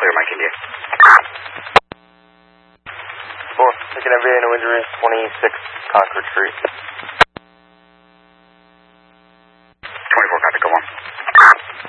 clear, Mike India. 4, taking MVA, no injuries, 26 Concord Street. 24, copy, go on.